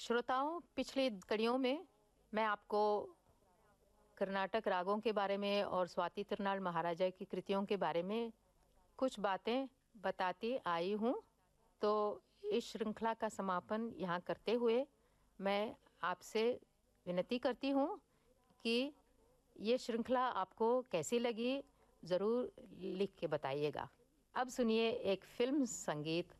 श्रोताओं, पिछली कड़ियों में मैं आपको कर्नाटक रागों के बारे में और स्वाति तिरुनाल महाराजा की कृतियों के बारे में कुछ बातें बताती आई हूँ। तो इस श्रृंखला का समापन यहाँ करते हुए मैं आपसे विनती करती हूँ कि ये श्रृंखला आपको कैसी लगी, ज़रूर लिख के बताइएगा। अब सुनिए एक फिल्म संगीत